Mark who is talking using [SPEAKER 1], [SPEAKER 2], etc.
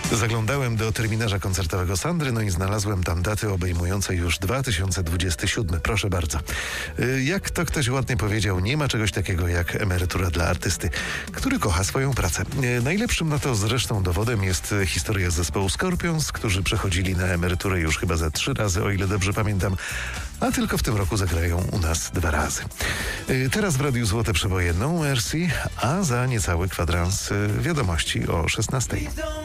[SPEAKER 1] Zaglądałem do terminarza koncertowego Sandry, no i znalazłem tam daty obejmujące już 2027. Proszę bardzo. Jak to ktoś ładnie powiedział, nie ma czegoś takiego jak emerytura dla artysty, który kocha swoją pracę. Najlepszym na to zresztą dowodem jest historia zespołu Scorpions, którzy przechodzili na emeryturę już chyba za 3 razy, o ile dobrze pamiętam, a tylko w tym roku zagrają u nas 2 razy. Teraz w Radiu Złote Przeboje No Mercy, a za niecały kwadrans wiadomości o 16:00.